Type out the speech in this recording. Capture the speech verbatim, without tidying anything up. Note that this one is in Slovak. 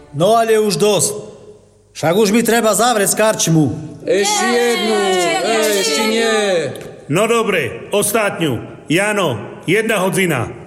No ale už dosť. Však už mi treba zavrieť karčmu. Ešte jednu, ešte nie. No dobre, ostatňu. Jano, jedna hodzina.